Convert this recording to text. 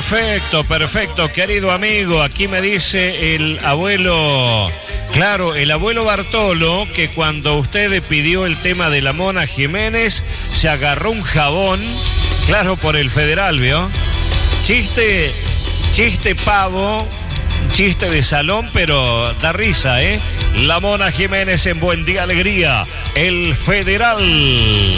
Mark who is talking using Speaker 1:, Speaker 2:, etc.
Speaker 1: Perfecto, querido amigo. Aquí me dice el abuelo, claro, el abuelo Bartolo, que cuando usted pidió el tema de la Mona Jiménez, se agarró un jabón, claro, por el Federal, ¿vio? Chiste pavo, chiste de salón, pero da risa, ¿eh? La Mona Jiménez en Buen Día Alegría, el Federal.